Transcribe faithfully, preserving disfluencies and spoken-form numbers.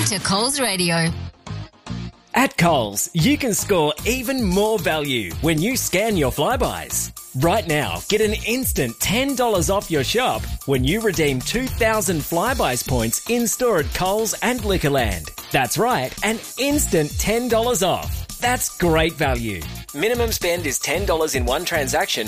to Coles Radio. At Coles, you can score even more value when you scan your Flybuys. Right now, get an instant ten dollars off your shop when you redeem two thousand Flybuys points in-store at Coles and Liquorland. That's right, an instant ten dollars off. That's great value. Minimum spend is ten dollars in one transaction